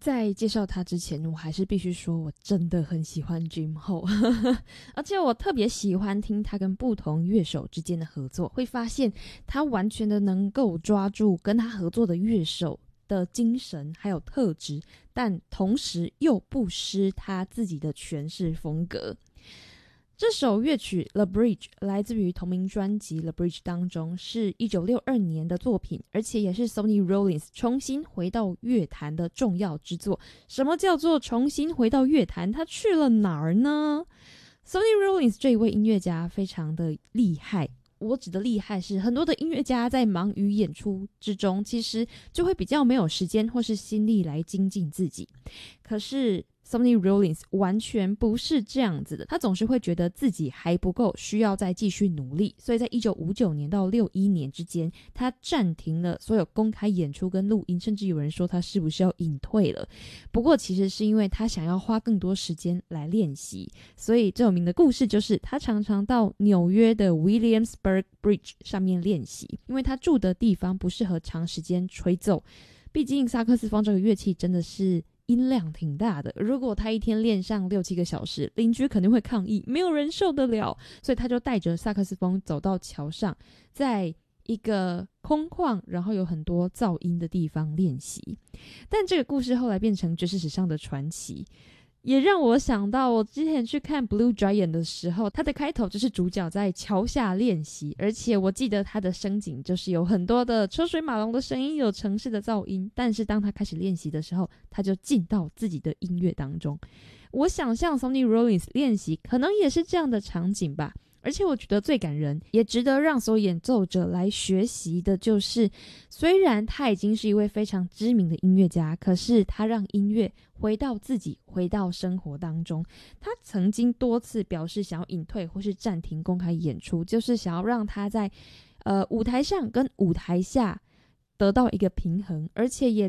在介绍他之前，我还是必须说我真的很喜欢 Jim Ho 而且我特别喜欢听他跟不同乐手之间的合作，会发现他完全的能够抓住跟他合作的乐手的精神还有特质，但同时又不失他自己的诠释风格。这首乐曲 The Bridge 来自于同名专辑 The Bridge 当中，是1962年的作品，而且也是 Sonny Rollins 重新回到乐坛的重要之作。什么叫做重新回到乐坛？他去了哪儿呢？ Sonny Rollins 这一位音乐家非常的厉害，我指的厉害是很多的音乐家在忙于演出之中，其实就会比较没有时间或是心力来精进自己。可是Sonny Rollins 完全不是这样子的，他总是会觉得自己还不够，需要再继续努力，所以在1959年到61年之间，他暂停了所有公开演出跟录音，甚至有人说他是不是要隐退了。不过其实是因为他想要花更多时间来练习，所以最有名的故事就是他常常到纽约的 Williamsburg Bridge 上面练习，因为他住的地方不适合长时间吹奏，毕竟萨克斯风这个乐器真的是音量挺大的，如果他一天练上6-7个小时，邻居肯定会抗议，没有人受得了。所以他就带着萨克斯风走到桥上，在一个空旷然后有很多噪音的地方练习。但这个故事后来变成爵士史上的传奇，也让我想到我之前去看 Blue Giant 的时候，他的开头就是主角在桥下练习，而且我记得他的声景就是有很多的车水马龙的声音，有城市的噪音，但是当他开始练习的时候，他就进到自己的音乐当中。我想象 Sonny Rollins 练习可能也是这样的场景吧。而且我觉得最感人也值得让所有演奏者来学习的就是，虽然他已经是一位非常知名的音乐家，可是他让音乐回到自己，回到生活当中。他曾经多次表示想要隐退或是暂停公开演出，就是想要让他在舞台上跟舞台下得到一个平衡，而且也